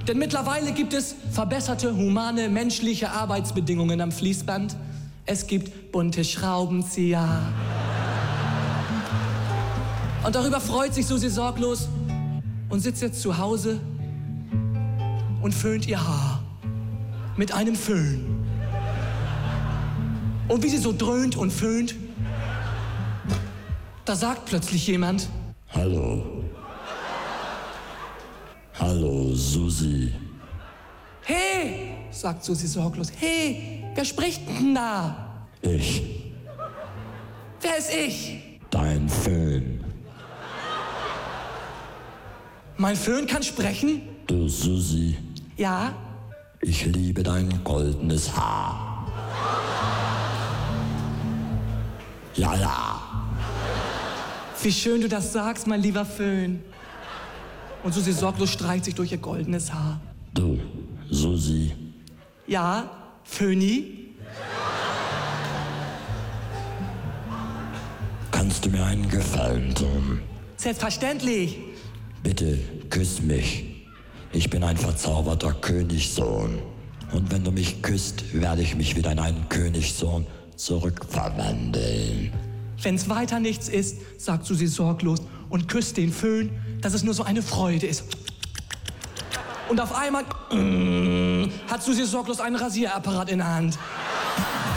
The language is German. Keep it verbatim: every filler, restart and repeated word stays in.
Denn mittlerweile gibt es verbesserte, humane, menschliche Arbeitsbedingungen am Fließband. Es gibt bunte Schraubenzieher. Und darüber freut sich Susi sorglos und sitzt jetzt zu Hause und föhnt ihr Haar mit einem Föhn. Und wie sie so dröhnt und föhnt, da sagt plötzlich jemand: Hallo. Hallo, Susi. Hey, sagt Susi sorglos. Hey, wer spricht denn da? Ich. Wer ist ich? Dein Föhn. Mein Föhn kann sprechen? Du, Susi. Ja? Ich liebe dein goldenes Haar. Ja, ja. Wie schön du das sagst, mein lieber Föhn. Und Susi sorglos streicht sich durch ihr goldenes Haar. Du, Susi. Ja, Föhni? Kannst du mir einen Gefallen tun? Selbstverständlich. Bitte küss mich. Ich bin ein verzauberter Königssohn. Und wenn du mich küsst, werde ich mich wieder in einen Königssohn zurückverwandeln. Wenn's weiter nichts ist, sagt Susi sorglos und küsst den Föhn, dass es nur so eine Freude ist. Und auf einmal mm, hat Susi sorglos einen Rasierapparat in der Hand.